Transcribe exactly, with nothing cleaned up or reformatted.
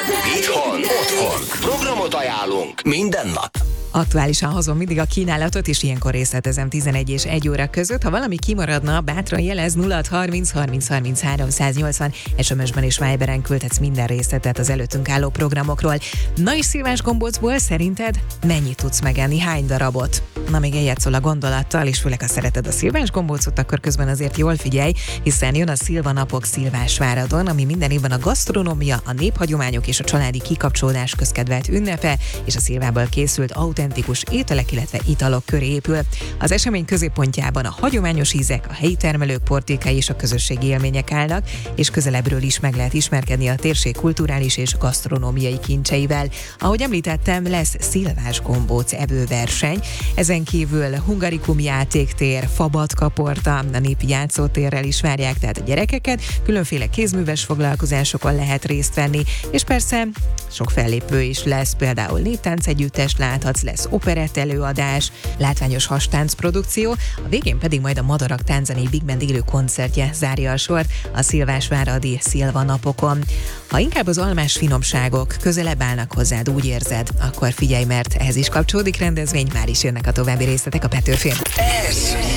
Itthon, otthon. Programot ajánlunk minden nap. Aktuálisan hozom mindig a kínálatot, és ilyenkor részletezem tizenegy és egy óra között. Ha valami kimaradna, bátran jelez nulla hat harminc harminc harminchárom száznyolcvan. es em es-ben és Viberen küldhetsz minden részletet az előttünk álló programokról. Na és szilvás gombócból szerinted mennyit tudsz megenni, hány darabot? Na még eljátszol a gondolattal, és főleg ha szereted a szilvás gombócot, akkor közben azért jól figyelj, hiszen jön a Szilvanapok Szilvásváradon, ami minden évben a gasztronómia, a néphagyományok és a családi kikapcsolódás közkedvelt ünnepe, és a szilvából készült autentikus ételek, illetve italok köré épül. Az esemény középpontjában a hagyományos ízek, a helyi termelők portékái és a közösségi élmények állnak, és közelebbről is meg lehet ismerkedni a térség kulturális és gasztronómiai kincseivel. Ahogy említettem, lesz szilvás gombóc evőverseny, ezen kívül hungarikum játéktér, fabatka-porta, a népi játszótérrel is várják tehát a gyerekeket, különféle kézműves foglalkozásokon lehet részt venni, és persze sok fellépő is lesz, például néptánc együttest láthatsz, lesz operett előadás, látványos hastánc produkció, a végén pedig majd a Madarak Tánzenei Big Band élő koncertje zárja a sort a szilvásváradi Szilvanapokon. Ha inkább az almás finomságok közelebb állnak hozzád, úgy érzed, akkor figyelj, mert ehhez is kapcsolódik rendezvény, már is jönnek a további részletek a Petőfén. Ez